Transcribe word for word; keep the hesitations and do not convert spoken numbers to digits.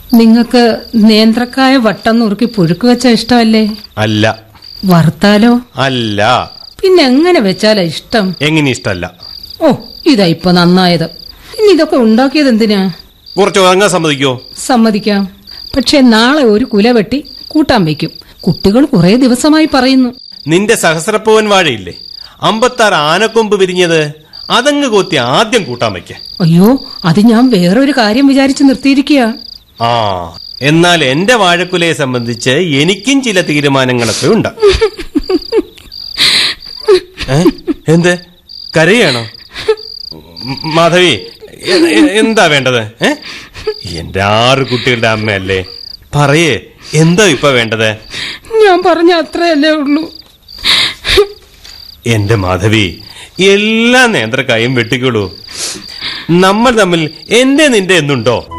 നിങ്ങൾക്ക് നേന്ത്രക്കായ വട്ടം നുറുക്കി പുഴുക്ക് വെച്ചാ ഇഷ്ടമല്ലേ? അല്ല. വറുത്താലോ? അല്ല. പിന്നെ എങ്ങനെ വെച്ചാലാ ഇഷ്ടം? എങ്ങനെ ഇഷ്ടമല്ല. ഓ, ഇതാ ഇപ്പൊ നന്നായത്. ഇനി ഇതൊക്കെ ഉണ്ടാക്കിയത് എന്തിനാ? കുറച്ച് ഉറങ്ങാൻ സമ്മതിക്കോ? സമ്മതിക്കാം. പക്ഷെ നാളെ ഒരു കുല വെട്ടി കൂട്ടാൻ വയ്ക്കും. കുട്ടികൾ കുറെ ദിവസമായി പറയുന്നു. നിന്റെ സഹസ്രപ്പവൻ വാഴയില്ലേ, അമ്പത്താറ് ആനക്കൊമ്പ് വിരിഞ്ഞത്, അതങ്ങ് കൊത്തി ആദ്യം കൂട്ടാൻ വയ്ക്ക. അയ്യോ, അത് ഞാൻ വേറൊരു കാര്യം വിചാരിച്ചു നിർത്തിയിരിക്കുക. ആ, എന്നാൽ എന്റെ വാഴക്കുലയെ സംബന്ധിച്ച് എനിക്കും ചില തീരുമാനങ്ങളൊക്കെ ഉണ്ട്. എന്ത് കരയാണോ? മാധവി, എന്താ വേണ്ടത്? എന്റെ ആറ് കുട്ടികളുടെ അമ്മയല്ലേ, പറയേ, എന്താ ഇപ്പൊ വേണ്ടത്? ഞാൻ പറഞ്ഞ അത്രയല്ലേ ഉള്ളൂ. എന്റെ മാധവി, എല്ലാ നേന്ത്രക്കായും വെട്ടിക്കോളൂ. നമ്മൾ തമ്മിൽ എന്റെ നിന്റെ എന്നുണ്ടോ?